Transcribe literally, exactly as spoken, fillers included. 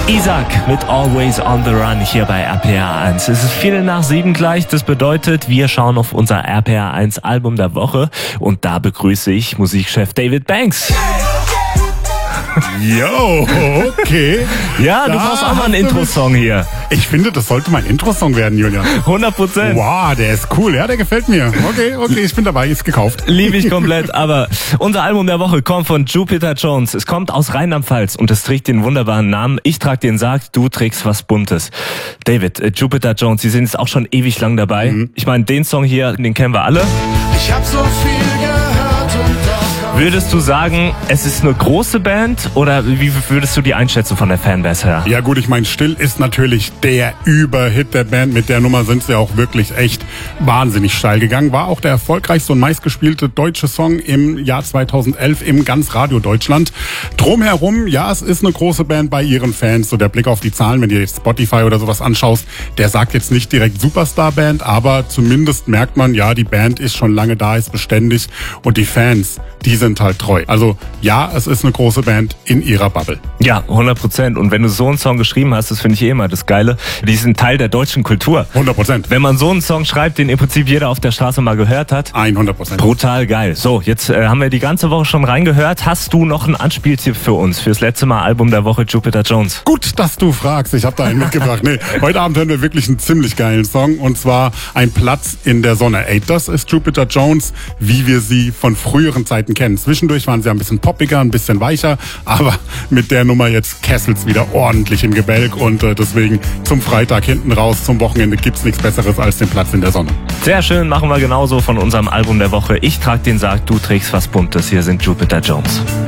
Isaac mit Always on the Run hier bei R P R eins. Es ist Viertel nach sieben gleich. Das bedeutet, wir schauen auf unser R P R eins Album der Woche. Und da begrüße ich Musikchef David Banks. Yo, okay. Ja, du Da brauchst auch mal einen hast du Intro-Song hier. Ich finde, das sollte mein Intro-Song werden, Julian. hundert Prozent. Wow, der ist cool. Ja, der gefällt mir. Okay, okay, ich bin dabei. Ist gekauft. Liebe ich komplett, aber unser Album der Woche kommt von Jupiter Jones. Es kommt aus Rheinland-Pfalz und es trägt den wunderbaren Namen Ich trag den Sarg, du trägst was Buntes. David, äh, Jupiter Jones, Sie sind jetzt auch schon ewig lang dabei. Mhm. Ich meine, den Song hier, den kennen wir alle. Ich hab so viel gehört und doch. Würdest du sagen, es ist eine große Band oder wie würdest du die einschätzen von der Fanbase her? Ja gut, ich meine, Still ist natürlich der Überhit der Band. Mit der Nummer sind sie auch wirklich echt wahnsinnig steil gegangen. War auch der erfolgreichste und meistgespielte deutsche Song im Jahr zweitausendelf im ganz Radio Deutschland. Drumherum, ja, es ist eine große Band bei ihren Fans. So der Blick auf die Zahlen, wenn du jetzt Spotify oder sowas anschaust, der sagt jetzt nicht direkt Superstar-Band, aber zumindest merkt man, ja, die Band ist schon lange da, ist beständig und die Fans, die sind halt treu. Also ja, es ist eine große Band in ihrer Bubble. Ja, hundert Prozent. Und wenn du so einen Song geschrieben hast, das finde ich eh immer das Geile, die sind Teil der deutschen Kultur. hundert Prozent. Wenn man so einen Song schreibt, den im Prinzip jeder auf der Straße mal gehört hat. hundert Prozent. Brutal geil. So, jetzt äh, haben wir die ganze Woche schon reingehört. Hast du noch einen Anspieltipp für uns, fürs letzte Mal Album der Woche Jupiter Jones? Gut, dass du fragst. Ich habe da einen mitgebracht. Nee, heute Abend hören wir wirklich einen ziemlich geilen Song und zwar Ein Platz in der Sonne. Ey, das ist Jupiter Jones, wie wir sie von früheren Zeiten kennen. Zwischendurch waren sie ein bisschen poppiger, ein bisschen weicher, aber mit der Nummer jetzt kesselt's wieder ordentlich im Gebälk und äh, deswegen zum Freitag hinten raus, zum Wochenende gibt's nichts Besseres als den Platz in der Sonne. Sehr schön, machen wir genauso von unserem Album der Woche. Ich trag den Sarg, du trägst was Buntes. Hier sind Jupiter Jones.